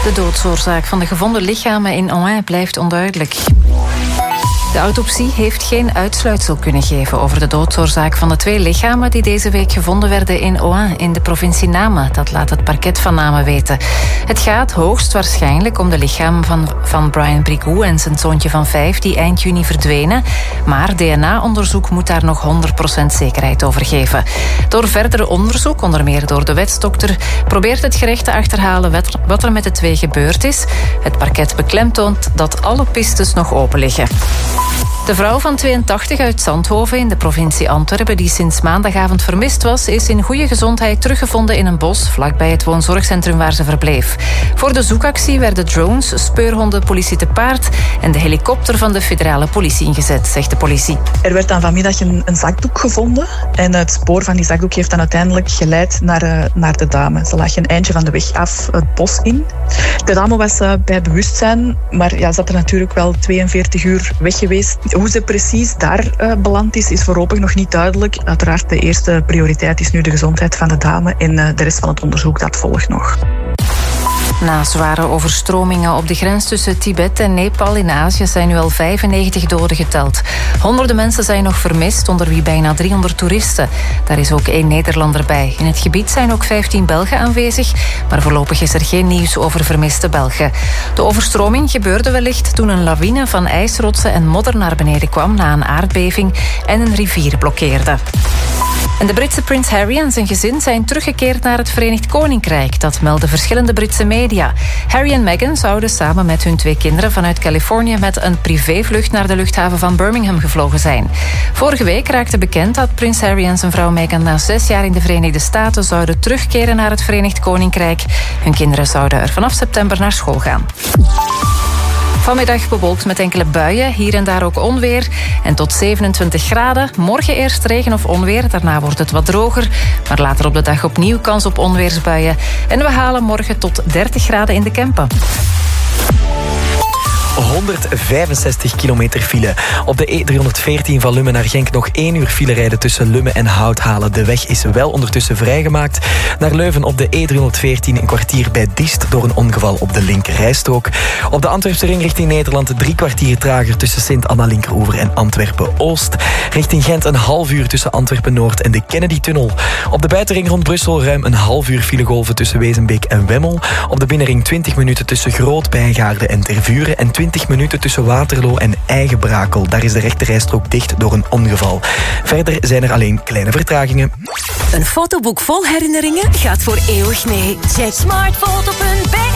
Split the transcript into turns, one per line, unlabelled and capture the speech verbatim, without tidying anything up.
De doodsoorzaak van de gevonden lichamen in Ohain blijft onduidelijk. De autopsie heeft geen uitsluitsel kunnen geven over de doodsoorzaak van de twee lichamen die deze week gevonden werden in Ohain in de provincie Nama. Dat laat het parket van Nama weten. Het gaat hoogstwaarschijnlijk om de lichamen van, van Brian Brigou en zijn zoontje van vijf die eind juni verdwenen. Maar D N A-onderzoek moet daar nog honderd procent zekerheid over geven. Door verdere onderzoek, onder meer door de wetsdokter, probeert het gerecht te achterhalen wat er met de twee gebeurd is. Het parket beklemtoont dat alle pistes nog open liggen. De vrouw van tweeëntachtig uit Zandhoven in de provincie Antwerpen, die sinds maandagavond vermist was, is in goede gezondheid teruggevonden in een bos vlakbij het woonzorgcentrum waar ze verbleef. Voor de zoekactie werden drones, speurhonden, politie te paard en de helikopter van de federale politie ingezet, zegt de politie.
Er werd dan vanmiddag een, een zakdoek gevonden en het spoor van die zakdoek heeft dan uiteindelijk geleid naar, uh, naar de dame. Ze lag een eindje van de weg af het bos in. De dame was uh, bij bewustzijn, maar ja, zat er natuurlijk wel tweeënveertig uur weg geweest. Hoe ze precies daar uh, beland is, is voorlopig nog niet duidelijk. Uiteraard, de eerste prioriteit is nu de gezondheid van de dame en uh, de rest van het onderzoek, dat volgt nog.
Na zware overstromingen op de grens tussen Tibet en Nepal in Azië zijn nu al vijfennegentig doden geteld. Honderden mensen zijn nog vermist, onder wie bijna driehonderd toeristen. Daar is ook één Nederlander bij. In het gebied zijn ook vijftien Belgen aanwezig, maar voorlopig is er geen nieuws over vermiste Belgen. De overstroming gebeurde wellicht toen een lawine van ijsrotsen en modder naar beneden kwam na een aardbeving en een rivier blokkeerde. En de Britse prins Harry en zijn gezin zijn teruggekeerd naar het Verenigd Koninkrijk. Dat melden verschillende Britse media. Harry en Meghan zouden samen met hun twee kinderen vanuit Californië met een privévlucht naar de luchthaven van Birmingham gevlogen zijn. Vorige week raakte bekend dat prins Harry en zijn vrouw Meghan na zes jaar in de Verenigde Staten zouden terugkeren naar het Verenigd Koninkrijk. Hun kinderen zouden er vanaf september naar school gaan. Vanmiddag bewolkt met enkele buien, hier en daar ook onweer. En tot zevenentwintig graden. Morgen eerst regen of onweer, daarna wordt het wat droger. Maar later op de dag opnieuw kans op onweersbuien. En we halen morgen tot dertig graden in de Kempen.
honderdvijfenzestig kilometer file. Op de E driehonderdveertien van Lummen naar Genk nog één uur file rijden tussen Lummen en Houthalen. De weg is wel ondertussen vrijgemaakt. Naar Leuven op de E driehonderdveertien een kwartier bij Diest door een ongeval op de linkerrijstrook. Op de Antwerpse ring richting Nederland drie kwartier trager tussen Sint-Anna-Linkeroever en Antwerpen-Oost. Richting Gent een half uur tussen Antwerpen-Noord en de Kennedy-tunnel. Op de buitenring rond Brussel ruim een half uur filegolven tussen Wezenbeek en Wemmel. Op de binnenring twintig minuten tussen Groot, Bijgaarden en Tervuren en twintig minuten tussen Waterloo en Eigenbrakel. Daar is de rechterrijstrook dicht door een ongeval. Verder zijn er alleen kleine vertragingen.
Een fotoboek vol herinneringen gaat voor eeuwig mee. Check smartfoto punt b